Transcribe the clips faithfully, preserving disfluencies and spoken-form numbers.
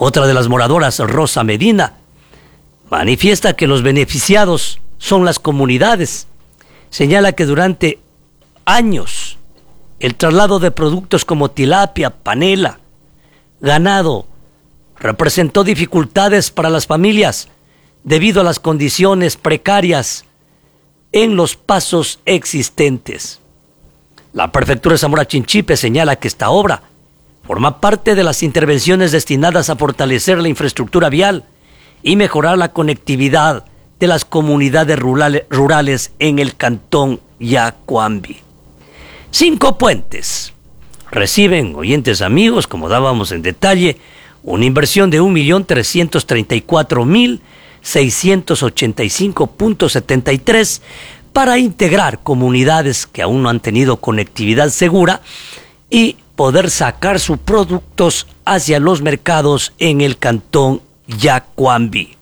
Otra de las moradoras, Rosa Medina, manifiesta que los beneficiados son las comunidades. Señala que durante años el traslado de productos como tilapia, panela, ganado, representó dificultades para las familias debido a las condiciones precarias en los pasos existentes. La Prefectura de Zamora Chinchipe señala que esta obra forma parte de las intervenciones destinadas a fortalecer la infraestructura vial y mejorar la conectividad de las comunidades rurales, rurales en el cantón Yacuambi. Cinco Puentes reciben, oyentes amigos, como dábamos en detalle, una inversión de un millón trescientos treinta y cuatro mil seiscientos ochenta y cinco punto setenta y tres para integrar comunidades que aún no han tenido conectividad segura y poder sacar sus productos hacia los mercados en el cantón Yacuambi.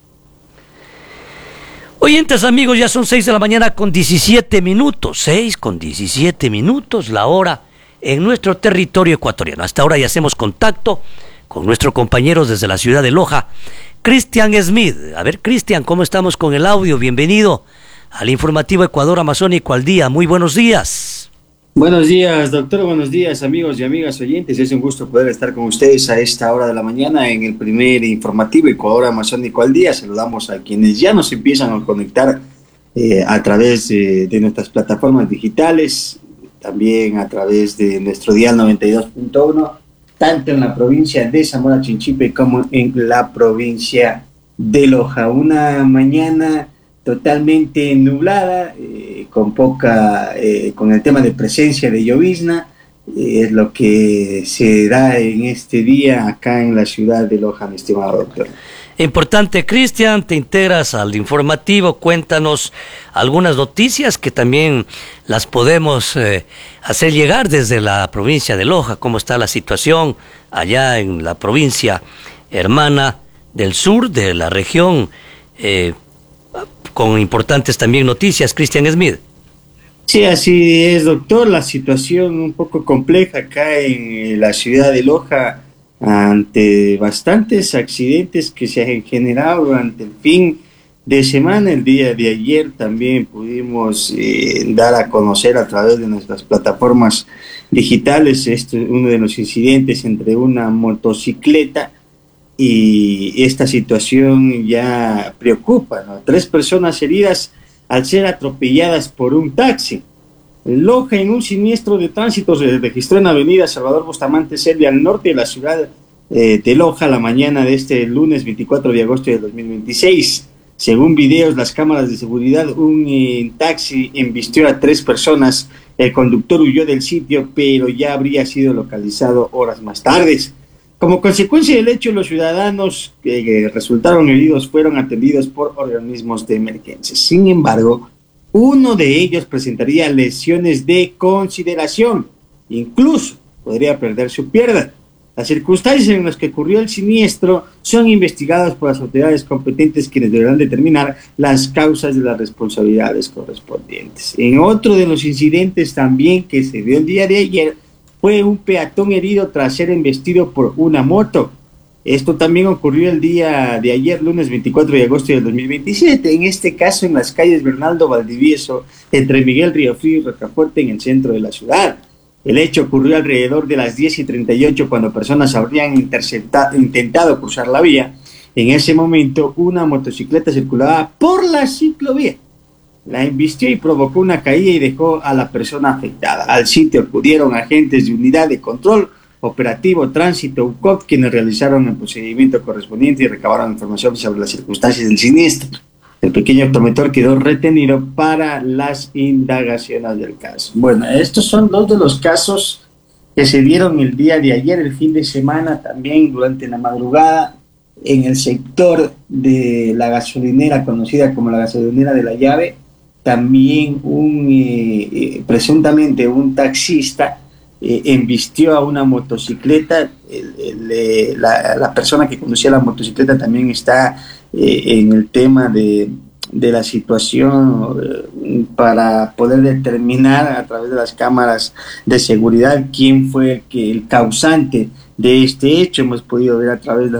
Oyentes amigos, ya son seis de la mañana con diecisiete minutos, seis con diecisiete minutos la hora en nuestro territorio ecuatoriano. Hasta ahora ya hacemos contacto con nuestro compañero desde la ciudad de Loja, Cristian Smith. A ver, Cristian, ¿cómo estamos con el audio? Bienvenido al informativo Ecuador Amazónico al Día. Muy buenos días. Buenos días, doctor. Buenos días, amigos y amigas oyentes. Es un gusto poder estar con ustedes a esta hora de la mañana en el primer informativo Ecuador Amazónico al Día. Saludamos a quienes ya nos empiezan a conectar eh, a través de, de nuestras plataformas digitales, también a través de nuestro dial noventa y dos punto uno, tanto en la provincia de Zamora Chinchipe como en la provincia de Loja. Una mañana totalmente nublada, eh, con poca, eh, con el tema de presencia de llovizna, eh, es lo que se da en este día acá en la ciudad de Loja, mi estimado doctor. Importante, Cristian, te integras al informativo, cuéntanos algunas noticias que también las podemos eh, hacer llegar desde la provincia de Loja, cómo está la situación allá en la provincia hermana del sur de la región, eh, con importantes también noticias. Cristian Smith. Sí, así es, doctor. La situación un poco compleja acá en la ciudad de Loja ante bastantes accidentes que se han generado durante el fin de semana. El día de ayer también pudimos eh, dar a conocer a través de nuestras plataformas digitales esto, uno de los incidentes entre una motocicleta y esta situación ya preocupa, ¿no? Tres personas heridas al ser atropelladas por un taxi. En Loja, en un siniestro de tránsito, se registró en la avenida Salvador Bustamante Selvi, al norte de la ciudad eh, de Loja, la mañana de este lunes veinticuatro de agosto de dos mil veintiséis. Según videos, las cámaras de seguridad, un eh, taxi embistió a tres personas. El conductor huyó del sitio, pero ya habría sido localizado horas más tarde. Como consecuencia del hecho, los ciudadanos que resultaron heridos fueron atendidos por organismos de emergencia. Sin embargo, uno de ellos presentaría lesiones de consideración, incluso podría perder su pierna. Las circunstancias en las que ocurrió el siniestro son investigadas por las autoridades competentes, quienes deberán determinar las causas de las responsabilidades correspondientes. En otro de los incidentes también que se dio el día de ayer, fue un peatón herido tras ser embestido por una moto. Esto también ocurrió el día de ayer, lunes veinticuatro de agosto de dos mil veintisiete, en este caso en las calles Bernaldo Valdivieso, entre Miguel Riofrío y Rocafuerte, en el centro de la ciudad. El hecho ocurrió alrededor de las diez y treinta y ocho, cuando personas habrían intentado cruzar la vía. En ese momento, una motocicleta circulaba por la ciclovía. La embistió y provocó una caída y dejó a la persona afectada. Al sitio acudieron agentes de Unidad de Control Operativo Tránsito U C O P, quienes realizaron el procedimiento correspondiente y recabaron información sobre las circunstancias del siniestro. El pequeño automotor quedó retenido para las indagaciones del caso. Bueno, estos son dos de los casos que se dieron el día de ayer, el fin de semana, también durante la madrugada, en el sector de la gasolinera, conocida como la gasolinera de la Llave. También un eh, eh, presuntamente un taxista eh, embistió a una motocicleta. El, el, eh, la, la persona que conducía la motocicleta también está eh, en el tema de, de la situación eh, para poder determinar a través de las cámaras de seguridad quién fue el, que, el causante de este hecho. Hemos podido ver a través de